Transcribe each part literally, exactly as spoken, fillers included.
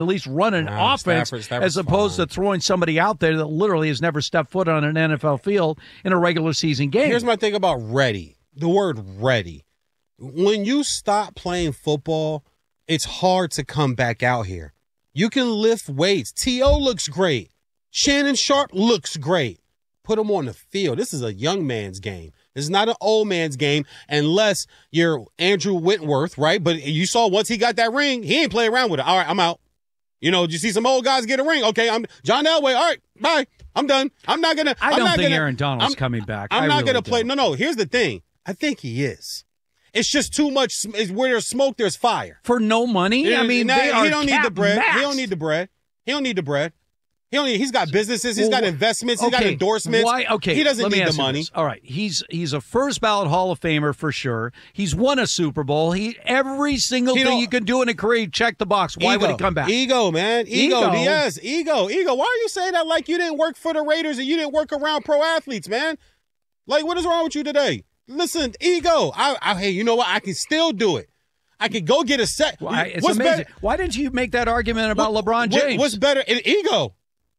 at least run an Nah, offense Stafford, Stafford's as opposed fine. to throwing somebody out there that literally has never stepped foot on an N F L field in a regular season game. Here's my thing about ready. The word ready. When you stop playing football, it's hard to come back out here. You can lift weights. T O looks great. Shannon Sharp looks great. Put him on the field. This is a young man's game. It's not an old man's game unless you're Andrew Whitworth, right? But you saw once he got that ring, he ain't play around with it. All right, I'm out. You know, did you see some old guys get a ring? Okay, I'm John Elway. All right, bye. I'm done. I'm not gonna. I I'm don't not think gonna, Aaron Donald's I'm, coming back. I'm I not really gonna play. don't. No, no. Here's the thing. I think he is. It's just too much. It's where there's smoke, there's fire. For no money? I mean, Now, they are he don't need the bread. cap-maxed. He don't need the bread. He don't need the bread. He don't need. He's got businesses. He's Well, got investments. He's got okay, endorsements. Why? Okay, He doesn't let me need the ask you money. this. All right, he's he's a first ballot Hall of Famer for sure. He's won a Super Bowl. He every single He thing don't- you can do in a career, check the box. Why Ego. would he come back? Ego, man. Ego. Ego. Yes, ego. Ego. Why are you saying that like you didn't work for the Raiders and you didn't work around pro athletes, man? Like, what is wrong with you today? Listen, ego. I, I hey, you know what? I can still do it. I could go get a set. Why, it's what's amazing. better? Why didn't you make that argument about What- LeBron what- James? What's better? An ego.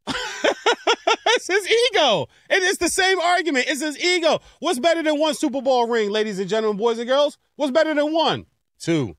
It's his ego. And it's the same argument. It's his ego. What's better than one Super Bowl ring, ladies and gentlemen, boys and girls? What's better than one? Two.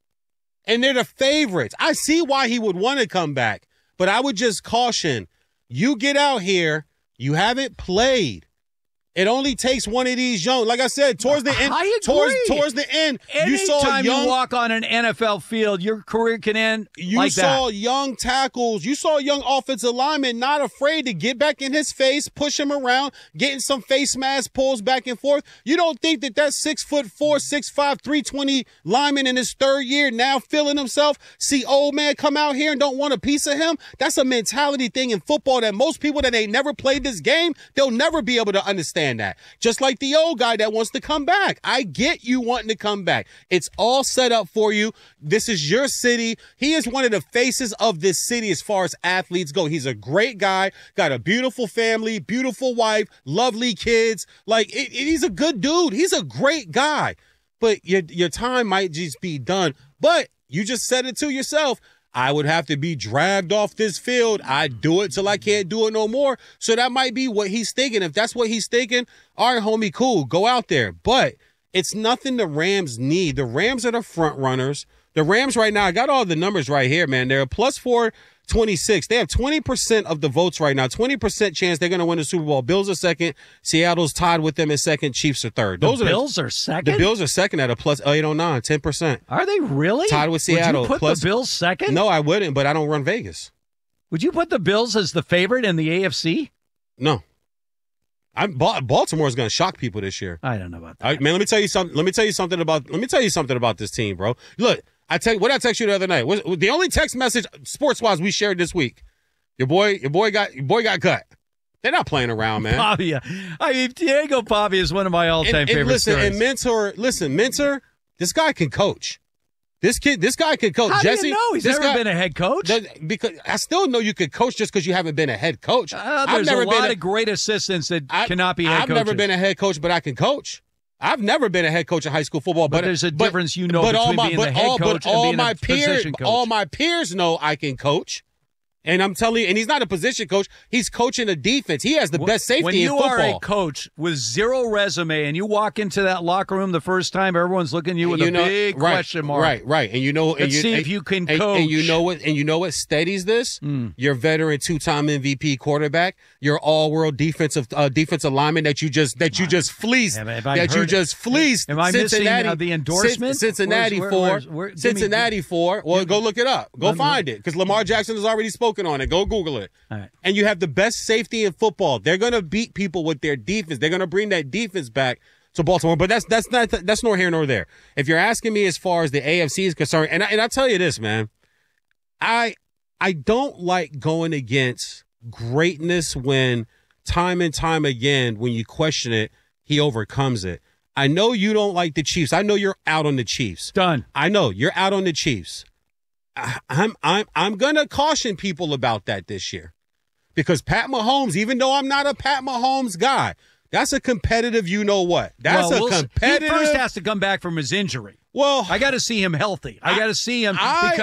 And they're the favorites. I see why he would want to come back, but I would just caution, you get out here, you haven't played. It only takes one of these young, like I said, towards the end. I agree. Towards towards the end, you saw Anytime young. you walk on an N F L field, your career can end You like saw that. young tackles. You saw young offensive linemen not afraid to get back in his face, push him around, getting some face mask pulls back and forth. You don't think that that six foot four, six five, three twenty lineman in his third year now feeling himself, see old man come out here and don't want a piece of him? That's a mentality thing in football that most people that ain't never played this game, they'll never be able to understand that. Just like the old guy that wants to come back. I get you wanting to come back. It's all set up for you. This is your city. He is one of the faces of this city as far as athletes go. He's a great guy, got a beautiful family, beautiful wife, lovely kids. Like, it, it- he's a good dude. He's a great guy. But your, your time might just be done. But you just said it to yourself. I would have to be dragged off this field. I do it till I can't do it no more. So that might be what he's thinking. If that's what he's thinking, all right, homie, cool, go out there. But it's nothing the Rams need. The Rams are the front runners. The Rams right now, I got all the numbers right here, man. They're a plus four twenty-six. They have twenty percent of the votes right now. twenty percent chance they're going to win the Super Bowl. Bills are second. Seattle's tied with them in second. Chiefs are third. The Those are Bills the, are second? The Bills are second at a plus eight oh nine, ten percent. Are they really? Tied with Seattle. Would you put plus, the Bills second? No, I wouldn't, but I don't run Vegas. Would you put the Bills as the favorite in the A F C? No. I'm Baltimore is going to shock people this year. I don't know about that. All right, man, let me tell you something. Let me tell you something about. Let me tell you something about this team, bro. Look, I tell what I text you the other night. What, the only text message sports wise we shared this week. Your boy, your boy got your boy got cut. They're not playing around, man. Pavia. I mean, Diego Pavia is one of my all-time and, and favorite listen, stories. and mentor, listen, mentor. This guy can coach. This kid, this guy can coach. How Jesse, do you know? He's this never guy, been a head coach. that- because I still know you could coach just because you haven't been a head coach. Uh, I've there's never a lot been of great assistants that I- cannot be head I've coaches. never been a head coach, but I can coach. I've never been a head coach in high school football, But but, there's a but- difference, you know, but all between my, being but the head all, coach but and all being a my peers, position coach. all my peers know I can coach. And I'm telling you, and he's not a position coach. He's coaching a defense. He has the best safety when in you football. are a coach with zero resume and you walk into that locker room the first time, everyone's looking at you with You a know- big right, question mark. Right, right. And you know, and Let's you, see and, if you can and, coach. And you know what? And you know what steadies this? Mm. Your veteran two-time M V P quarterback, your all-world defensive uh, defensive lineman that you just that you just fleeced, Have I- have I that you heard- just fleeced. Am I missing, Cincinnati, uh, the endorsement? Cin- Cincinnati Where's- for where- where's- where- give me- Cincinnati for. Well, go look it up. Go Let me- find it because Lamar Jackson has already spoken on it. Go Google it. All right. And you have the best safety in football. They're going to beat people with their defense. They're going to bring that defense back to Baltimore. But that's that's not that's nor here nor there. If you're asking me as far as the A F C is concerned, and I, and I tell you this, man, I I don't like going against greatness when time and time again when you question it, he overcomes it. I know you don't like the Chiefs. I know you're out on the Chiefs. Done. I know you're out on the Chiefs. I, I'm I'm I'm gonna caution people about that this year. Because Pat Mahomes, even though I'm not a Pat Mahomes guy, that's a competitive you know what. That's well, a we'll see. competitive. He first has to come back from his injury. well, I got to see him healthy. I, I- got to see him I- because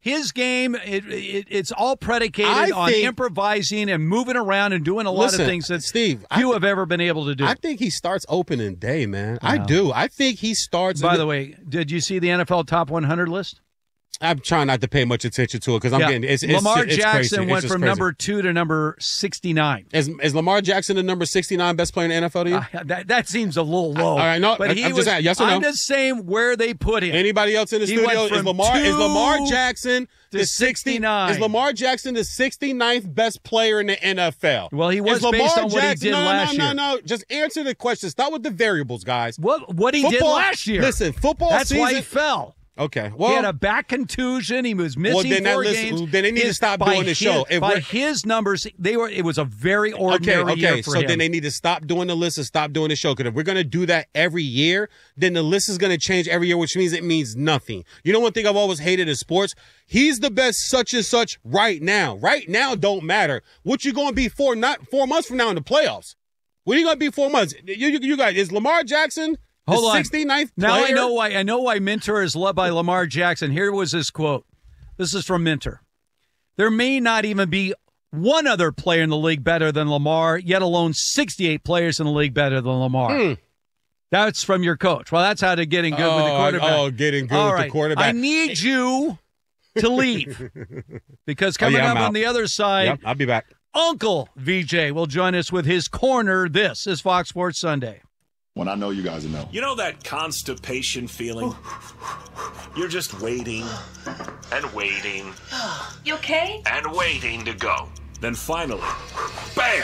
his game, it, it, it's all predicated I on think, improvising and moving around and doing a lot listen, of things that Steve, few I, have ever been able to do. I think he starts opening day, man. Wow. I do. I think he starts. By the way, did you see the N F L Top one hundred list? I'm trying not to pay much attention to it because I'm yeah. getting it's, it's Lamar it's Jackson crazy. went it's from crazy. number two to number sixty-nine. Is, is Lamar Jackson the number sixty-nine best player in the N F L to you? Uh, that, that seems a little low. All right, no, but I, he I'm was, just saying, yes or no? I'm just saying where they put him. Anybody else in the He studio? went Is from Lamar is two Lamar Jackson to the sixty sixty-nine. Is Lamar Jackson the sixty-ninth best player in the N F L? Well, he was is Lamar based on what he Jackson, did no, last no, year. No, no, no. Just answer the question. Start with the variables, guys. What what he football, did last year? Listen, football That's season. why he fell. Okay, well, he had a back contusion. He was missing well, then four that listen, games. Then they need his, to stop by doing the his, show. If by we're- his numbers, they were. It was a very ordinary okay, okay. year for so him. then they need to stop doing the list and stop doing the show. Because if we're going to do that every year, then the list is going to change every year, which means it means nothing. You know one thing I've always hated in sports? He's the best such and such right now. Right now don't matter. What you going to be for not four months from now in the playoffs? What are you going to be four months? You, you, you guys, is Lamar Jackson the Hold on. sixty-ninth player? Now I know why. I know why Minter is loved by Lamar Jackson. Here was his quote. This is from Minter. There may not even be one other player in the league better than Lamar, yet alone sixty-eight players in the league better than Lamar. Hmm. That's from your coach. Well, that's how to getting good oh, with the quarterback. Oh, getting good All with right. the quarterback. I need you to leave because coming oh, yeah, up I'm on out. the other side, Yep, I'll be back. Uncle V J will join us with his corner. This is Fox Sports Sunday. When I know you guys know. You know that constipation feeling? You're just waiting and waiting. You okay? And waiting to go. Then finally, bam!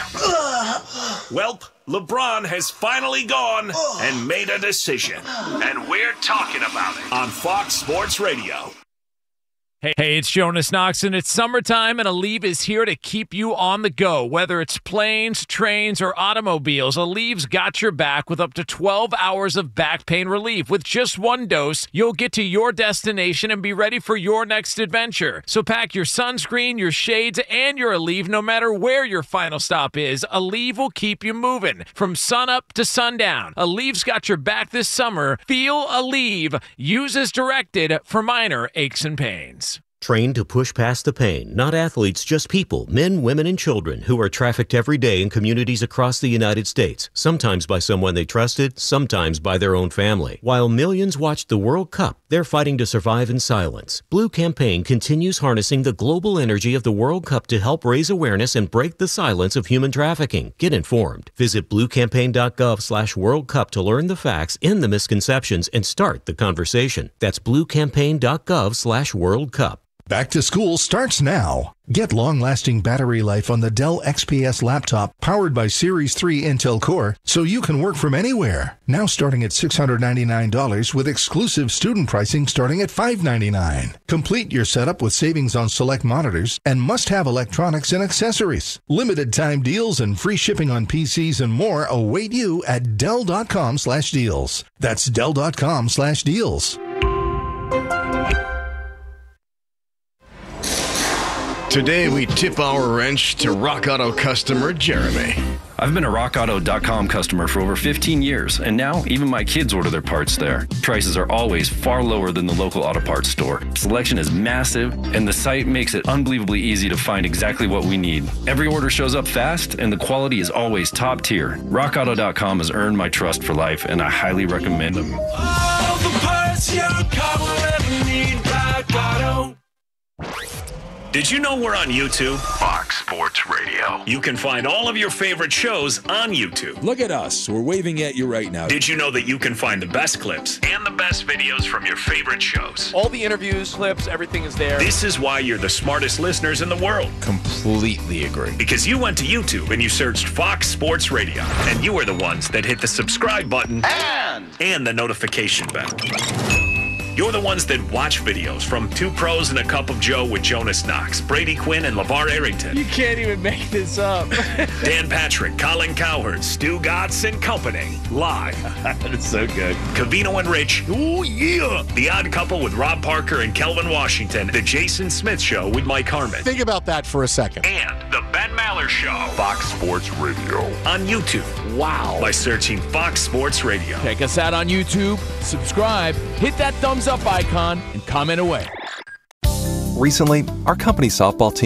Welp, LeBron has finally gone and made a decision. And we're talking about it on Fox Sports Radio. Hey, hey, it's Jonas Knox, and it's summertime, and Aleve is here to keep you on the go. Whether it's planes, trains, or automobiles, Aleve's got your back with up to twelve hours of back pain relief. With just one dose, you'll get to your destination and be ready for your next adventure. So pack your sunscreen, your shades, and your Aleve no matter where your final stop is. Aleve will keep you moving from sunup to sundown. Aleve's got your back this summer. Feel Aleve. Use as directed for minor aches and pains. Trained to push past the pain, not athletes, just people, men, women, and children who are trafficked every day in communities across the United States, sometimes by someone they trusted, sometimes by their own family. While millions watched the World Cup, they're fighting to survive in silence. Blue Campaign continues harnessing the global energy of the World Cup to help raise awareness and break the silence of human trafficking. Get informed. Visit bluecampaign.gov slash World Cup to learn the facts, end the misconceptions, and start the conversation. That's bluecampaign.gov slash World Cup. Back to school starts now. Get long-lasting battery life on the Dell X P S laptop powered by Series three Intel Core so you can work from anywhere. Now starting at six hundred ninety-nine dollars with exclusive student pricing starting at five hundred ninety-nine dollars. Complete your setup with savings on select monitors and must-have electronics and accessories. Limited time deals and free shipping on P Cs and more await you at Dell.com slash deals. That's Dell.com slash deals. Today, we tip our wrench to Rock Auto customer Jeremy. I've been a rock auto dot com customer for over fifteen years, and now even my kids order their parts there. Prices are always far lower than the local auto parts store. Selection is massive, and the site makes it unbelievably easy to find exactly what we need. Every order shows up fast, and the quality is always top tier. rock auto dot com has earned my trust for life, and I highly recommend them. All the parts your car will ever need, Rock Auto. Did you know we're on YouTube? Fox Sports Radio. You can find all of your favorite shows on YouTube. Look at us. We're waving at you right now. Did you know that you can find the best clips and the best videos from your favorite shows? All the interviews, clips, everything is there. This is why you're the smartest listeners in the world. Completely agree. Because you went to YouTube and you searched Fox Sports Radio, and you are the ones that hit the subscribe button and, and the notification bell. You're the ones that watch videos from Two Pros and a Cup of Joe with Jonas Knox, Brady Quinn, and LeVar Arrington. You can't even make this up. Dan Patrick, Colin Cowherd, Stu Gotts and Company. Live. That's so good. Cavino and Rich. Oh, yeah. The Odd Couple with Rob Parker and Kelvin Washington. The Jason Smith Show with Mike Harmon. Think about that for a second. And The Ben Maller Show. Fox Sports Radio. On YouTube. Wow. By searching Fox Sports Radio. Check us out on YouTube, subscribe, hit that thumbs up icon, and comment away. Recently, our company softball team